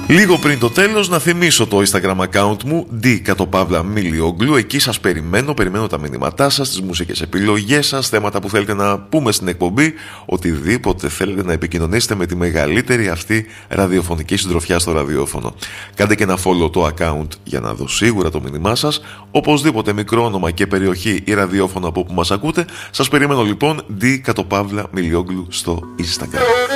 Λίγο πριν το τέλος, να θυμίσω το Instagram account μου D_Milioglou. Εκεί σας περιμένω τα μηνύματά σας, τις μουσικές επιλογές σας, θέματα που θέλετε να πούμε στην εκπομπή, οτιδήποτε θέλετε να επικοινωνήσετε με τη μεγαλύτερη αυτή ραδιοφωνική συντροφιά στο ραδιόφωνο. Κάντε και ένα follow το account για να δω σίγουρα το μήνυμά σας. Οπωσδήποτε μικρό όνομα και περιοχή ή ραδιόφωνο από όπου μας ακούτε. Σας περιμένω λοιπόν D_Milioglou στο Instagram.